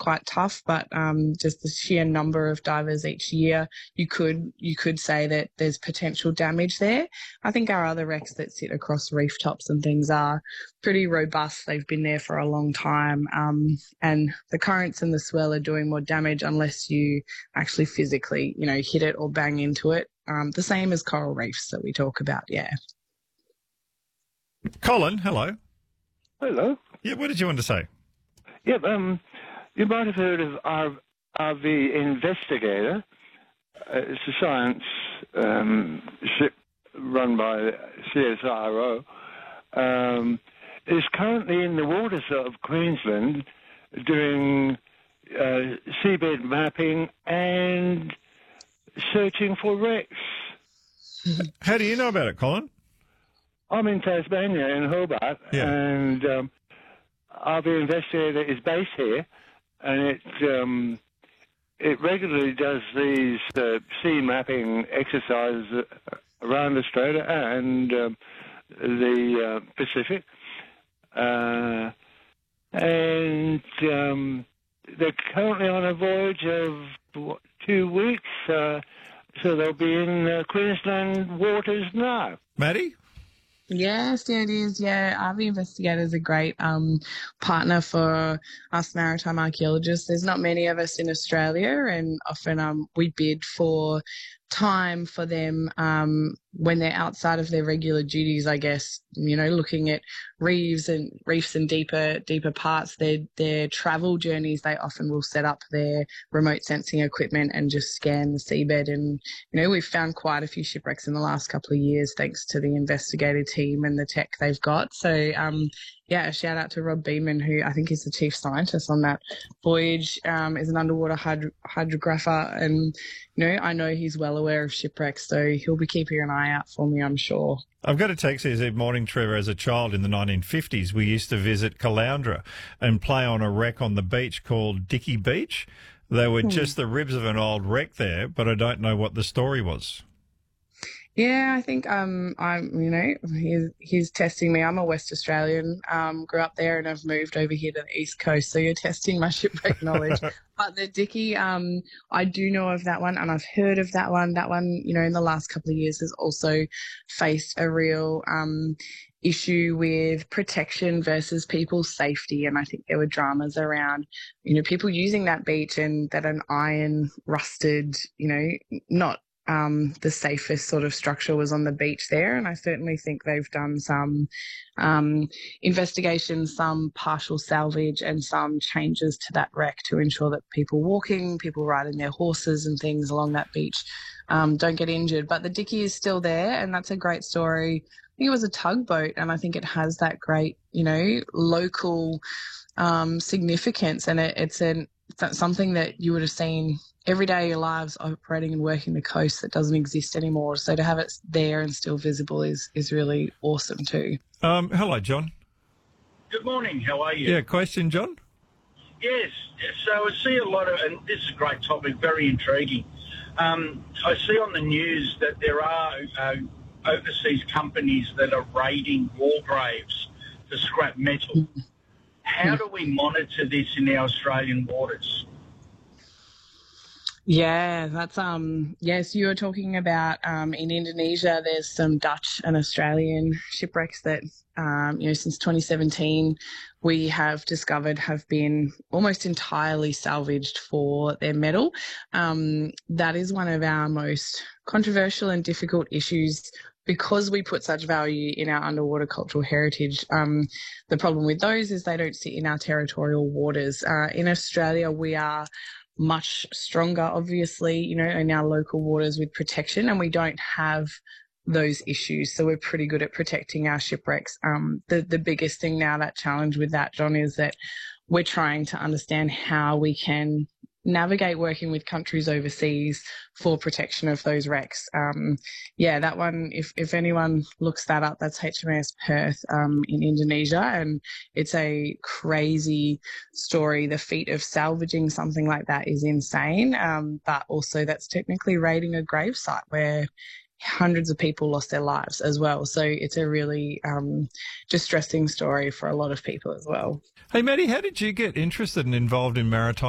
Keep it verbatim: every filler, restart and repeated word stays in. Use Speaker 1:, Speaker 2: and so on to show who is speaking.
Speaker 1: quite tough, but um, just the sheer number of divers each year, you could you could say that there's potential damage there. I think our other wrecks that sit across reef tops and things are pretty robust. They've been there for a long time, um, and the currents and the swell are doing more damage unless you actually physically, you know, hit it or bang into it. Um, the same as coral reefs that we talk about, yeah.
Speaker 2: Colin, hello.
Speaker 3: Hello.
Speaker 2: Yeah, what did you want to say?
Speaker 3: Yeah, um, you might have heard of R- RV Investigator. Uh, it's a science um, ship run by C S I R O. Um, it's currently in the waters of Queensland doing uh, seabed mapping and searching for wrecks.
Speaker 2: How do you know about it, Colin?
Speaker 3: I'm in Tasmania, in Hobart,
Speaker 2: Yeah.
Speaker 3: and um, R V Investigator is based here, and it um, it regularly does these uh, sea mapping exercises around Australia and um, the uh, Pacific, uh, and um, they're currently on a voyage of what, two weeks, uh, so they'll be in uh, Queensland waters now.
Speaker 2: Maddie?
Speaker 1: Yes, yeah, it is. Yeah, R V Investigator is a great um, partner for us maritime archaeologists. There's not many of us in Australia, and often um, we bid for time for them um, when they're outside of their regular duties, I guess, you know, looking at reefs and reefs and deeper deeper parts, their their travel journeys, they often will set up their remote sensing equipment and just scan the seabed. And, you know, we've found quite a few shipwrecks in the last couple of years thanks to the investigator team and the tech they've got. So, um, yeah, a shout out to Rob Beeman, who I think is the chief scientist on that voyage, um, is an underwater hydro- hydrographer. And, you know, I know he's well aware of shipwrecks, so he'll be keeping an eye out for me, I'm sure.
Speaker 2: I've got a text here. Said, morning, Trevor. As a child in the nineteen fifties, we used to visit Caloundra and play on a wreck on the beach called Dicky Beach. They were hmm. just the ribs of an old wreck there, but I don't know what the story was.
Speaker 1: Yeah, I think um, I'm, you know, he's, he's testing me. I'm a West Australian, um, grew up there, and I've moved over here to the East Coast. So you're testing my shipwreck knowledge. But the Dicky, um, I do know of that one, and I've heard of that one. That one, you know, in the last couple of years has also faced a real um, issue with protection versus people's safety. And I think there were dramas around, you know, people using that beach and that an iron rusted, you know, not Um, the safest sort of structure was on the beach there. And I certainly think they've done some um, investigations, some partial salvage and some changes to that wreck to ensure that people walking, people riding their horses and things along that beach um, don't get injured. But the Dicky is still there, and that's a great story. I think it was a tugboat, and I think it has that great, you know, local um, significance. And it, it's an, it's something that you would have seen every day of your lives operating and working the coast that doesn't exist anymore. So to have it there and still visible is, is really awesome too.
Speaker 2: Um, hello, John.
Speaker 4: Good morning. How are you?
Speaker 2: Yeah, question, John?
Speaker 4: Yes. So I see a lot of, and this is a great topic, very intriguing. Um, I see on the news that there are uh, overseas companies that are raiding war graves for scrap metal. Mm-hmm. How do we monitor this in our Australian waters?
Speaker 1: Yeah, that's um yes, you were talking about um in Indonesia there's some Dutch and Australian shipwrecks that um you know since twenty seventeen we have discovered have been almost entirely salvaged for their metal. Um that is one of our most controversial and difficult issues because we put such value in our underwater cultural heritage. Um the problem with those is they don't sit in our territorial waters. Uh in Australia we are much stronger, obviously, you know, in our local waters with protection, and we don't have those issues. So we're pretty good at protecting our shipwrecks. Um, the, the biggest thing now, that challenge with that, John, is that we're trying to understand how we can navigate working with countries overseas for protection of those wrecks. Um, yeah, that one, if, if anyone looks that up, that's H M S Perth um, in Indonesia, and it's a crazy story. The feat of salvaging something like that is insane, um, but also that's technically raiding a gravesite where hundreds of people lost their lives as well. So it's a really um, distressing story for a lot of people as well.
Speaker 2: Hey, Maddie, how did you get interested and involved in maritime